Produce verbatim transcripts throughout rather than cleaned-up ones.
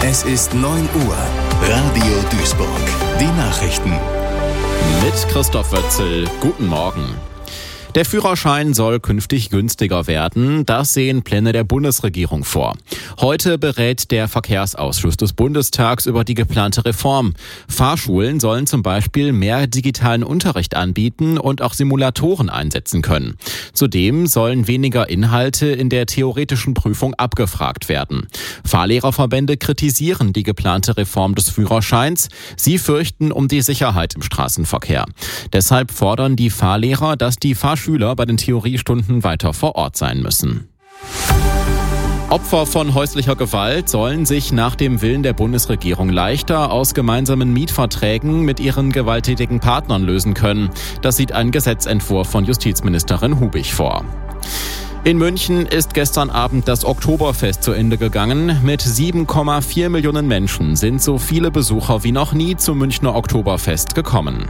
Es ist neun Uhr. Radio Duisburg. Die Nachrichten. Mit Christoph Wötzel. Guten Morgen. Der Führerschein soll künftig günstiger werden. Das sehen Pläne der Bundesregierung vor. Heute berät der Verkehrsausschuss des Bundestags über die geplante Reform. Fahrschulen sollen zum Beispiel mehr digitalen Unterricht anbieten und auch Simulatoren einsetzen können. Zudem sollen weniger Inhalte in der theoretischen Prüfung abgefragt werden. Fahrlehrerverbände kritisieren die geplante Reform des Führerscheins. Sie fürchten um die Sicherheit im Straßenverkehr. Deshalb fordern die Fahrlehrer, dass die Fahrschüler bei den Theoriestunden weiter vor Ort sein müssen. Opfer von häuslicher Gewalt sollen sich nach dem Willen der Bundesregierung leichter aus gemeinsamen Mietverträgen mit ihren gewalttätigen Partnern lösen können. Das sieht ein Gesetzentwurf von Justizministerin Hubig vor. In München ist gestern Abend das Oktoberfest zu Ende gegangen. Mit sieben Komma vier Millionen Menschen sind so viele Besucher wie noch nie zum Münchner Oktoberfest gekommen.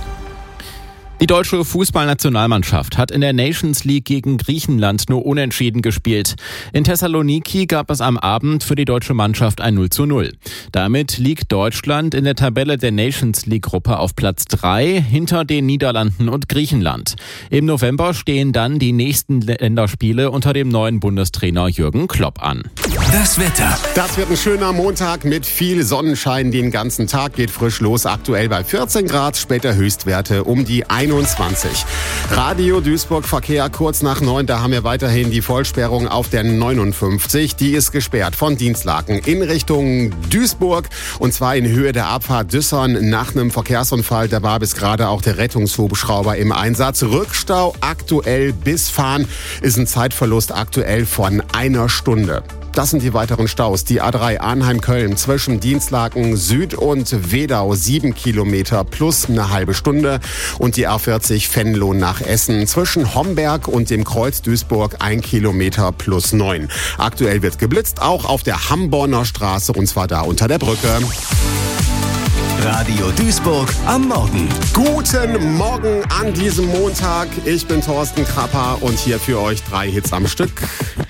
Die deutsche Fußballnationalmannschaft hat in der Nations League gegen Griechenland nur unentschieden gespielt. In Thessaloniki gab es am Abend für die deutsche Mannschaft ein null zu null. Damit liegt Deutschland in der Tabelle der Nations League-Gruppe auf Platz drei hinter den Niederlanden und Griechenland. Im November stehen dann die nächsten Länderspiele unter dem neuen Bundestrainer Jürgen Klopp an. Das Wetter. Das wird ein schöner Montag mit viel Sonnenschein den ganzen Tag. Geht frisch los, aktuell bei vierzehn Grad, später Höchstwerte um die einundzwanzig. Radio Duisburg Verkehr kurz nach neun, da haben wir weiterhin die Vollsperrung auf der neunundfünfzig. Die ist gesperrt von Dienstlaken in Richtung Duisburg und zwar in Höhe der Abfahrt Düssern nach einem Verkehrsunfall. Da war bis gerade auch der Rettungshubschrauber im Einsatz. Rückstau aktuell bis Fahn ist ein Zeitverlust aktuell von einer Stunde. Das sind die weiteren Staus. Die A drei Arnheim-Köln zwischen Dienstlaken Süd und Wedau sieben Kilometer plus eine halbe Stunde. Und die A vierzig Venlo nach Essen zwischen Homberg und dem Kreuz Duisburg ein Kilometer plus neun. Aktuell wird geblitzt, auch auf der Hamborner Straße und zwar da unter der Brücke. Radio Duisburg am Morgen. Guten Morgen an diesem Montag. Ich bin Thorsten Krapper und hier für euch drei Hits am Stück.